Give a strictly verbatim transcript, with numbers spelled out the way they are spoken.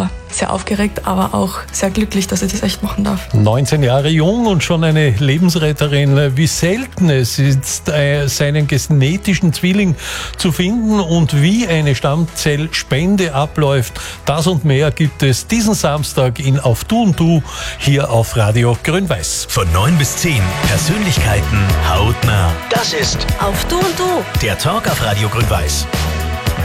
ja, sehr aufgeregt, aber auch sehr glücklich, dass ich das echt machen darf. neunzehn Jahre jung und schon eine Lebensretterin. Wie selten es ist, äh, seinen genetischen Zwilling zu finden und wie eine Stammzellspende abläuft. Das und mehr gibt es diesen Samstag in Auf Du und Du hier auf Radio Grün-Weiß. Von neun bis zehn Persönlichkeiten hautnah. Das ist Auf Du und Du. der Talk auf Radio Grün-Weiß.